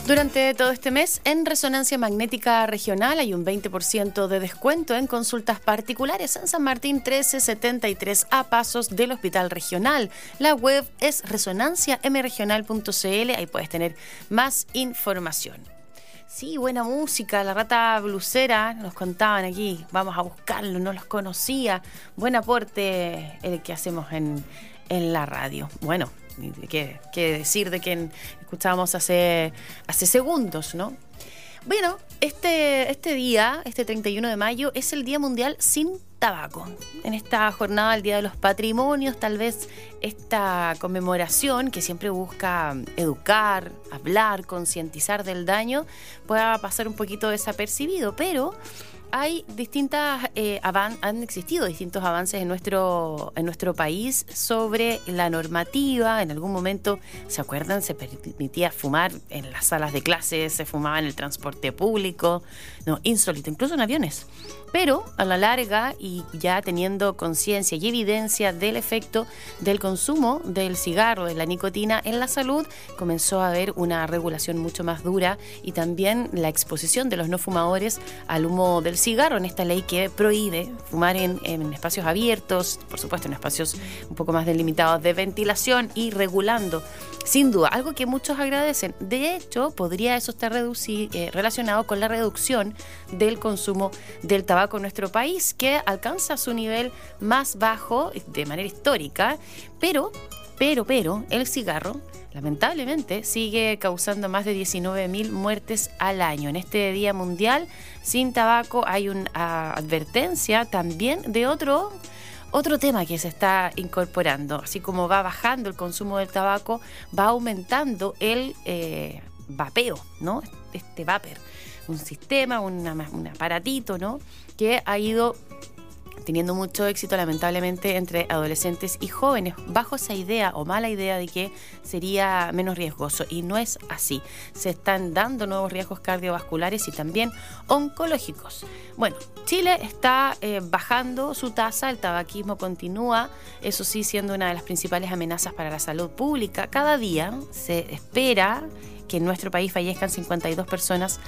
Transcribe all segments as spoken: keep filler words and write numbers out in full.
Durante todo este mes, en Resonancia Magnética Regional hay un veinte por ciento de descuento en consultas particulares en San Martín trece setenta y tres, a pasos del Hospital Regional. La web es resonancia m regional punto c l, ahí puedes tener más información. Sí, buena música, la Rata Blusera, nos contaban aquí, vamos a buscarlo, no los conocía. Buen aporte el que hacemos en, en la radio. Bueno, ¿Qué, qué decir de quien escuchábamos hace, hace segundos, ¿no? Bueno, este, este día, este treinta y uno de mayo, es el Día Mundial Sin Tabaco. En esta jornada, el Día de los Patrimonios, tal vez esta conmemoración que siempre busca educar, hablar, concientizar del daño, pueda pasar un poquito desapercibido, pero hay distintas eh, avan- han existido distintos avances en nuestro en nuestro país sobre la normativa. En algún momento, ¿se acuerdan? Se permitía fumar en las salas de clases, se fumaba en el transporte público, no, insólito, incluso en aviones. Pero a la larga, y ya teniendo conciencia y evidencia del efecto del consumo del cigarro, de la nicotina en la salud, comenzó a haber una regulación mucho más dura y también la exposición de los no fumadores al humo del cigarro en esta ley que prohíbe fumar en, en espacios abiertos, por supuesto en espacios un poco más delimitados de ventilación y regulando, sin duda, algo que muchos agradecen. De hecho, podría eso estar reduci- eh, relacionado con la reducción del consumo del tabaco en nuestro país, que alcanza su nivel más bajo de manera histórica, pero, pero, pero, el cigarro lamentablemente sigue causando más de diecinueve mil muertes al año. En este Día Mundial Sin Tabaco hay una advertencia también de otro, otro tema que se está incorporando. Así como va bajando el consumo del tabaco, va aumentando el eh, vapeo, ¿no? Este vapor, un sistema, una, un aparatito, ¿no?, que ha ido teniendo mucho éxito, lamentablemente, entre adolescentes y jóvenes, bajo esa idea o mala idea de que sería menos riesgoso. Y no es así. Se están dando nuevos riesgos cardiovasculares y también oncológicos. Bueno, Chile está eh, bajando su tasa, el tabaquismo continúa, eso sí, siendo una de las principales amenazas para la salud pública. Cada día se espera que en nuestro país fallezcan cincuenta y dos personas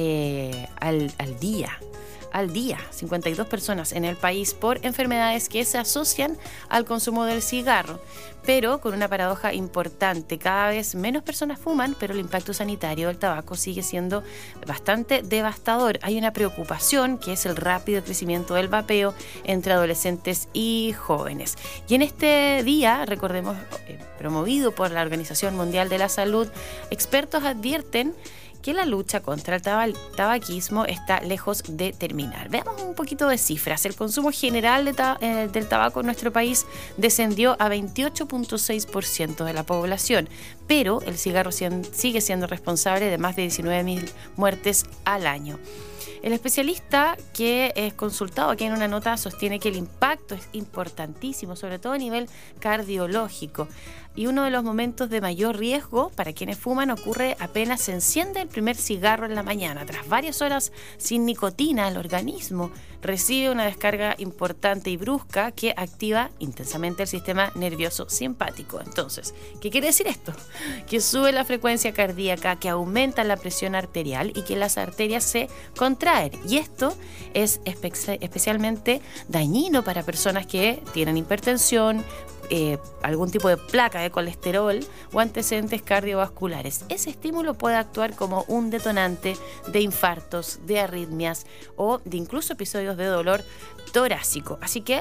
eh, al, al día. al día, cincuenta y dos personas en el país por enfermedades que se asocian al consumo del cigarro, pero con una paradoja importante: cada vez menos personas fuman, pero el impacto sanitario del tabaco sigue siendo bastante devastador. Hay una preocupación que es el rápido crecimiento del vapeo entre adolescentes y jóvenes. Y en este día, recordemos, eh, promovido por la Organización Mundial de la Salud, expertos advierten que la lucha contra el tab- tabaquismo está lejos de terminar. Veamos un poquito de cifras. El consumo general de ta- eh, del tabaco en nuestro país descendió a veintiocho punto seis por ciento de la población, pero el cigarro cien- sigue siendo responsable de más de diecinueve mil muertes al año. El especialista que es consultado aquí en una nota sostiene que el impacto es importantísimo, sobre todo a nivel cardiológico. Y uno de los momentos de mayor riesgo para quienes fuman ocurre apenas se enciende el primer cigarro en la mañana. Tras varias horas sin nicotina, el organismo recibe una descarga importante y brusca que activa intensamente el sistema nervioso simpático. Entonces, ¿qué quiere decir esto? Que sube la frecuencia cardíaca, que aumenta la presión arterial y que las arterias se contraen. Y esto es espe- especialmente dañino para personas que tienen hipertensión, Eh, algún tipo de placa de colesterol o antecedentes cardiovasculares. Ese estímulo puede actuar como un detonante de infartos, de arritmias o de incluso episodios de dolor torácico. Así que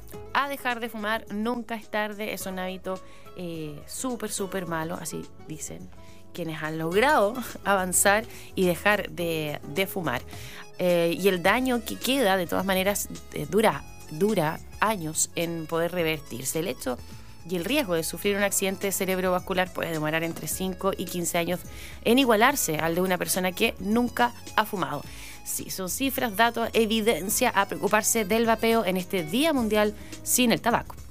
a dejar de fumar, nunca es tarde. Es un hábito eh, súper, súper malo, así dicen quienes han logrado avanzar y dejar de, de fumar. Eh, y el daño que queda, de todas maneras, eh, dura dura años en poder revertirse. El hecho y el riesgo de sufrir un accidente cerebrovascular puede demorar entre cinco y quince años en igualarse al de una persona que nunca ha fumado. Sí, son cifras, datos, evidencia a preocuparse del vapeo en este Día Mundial Sin el Tabaco.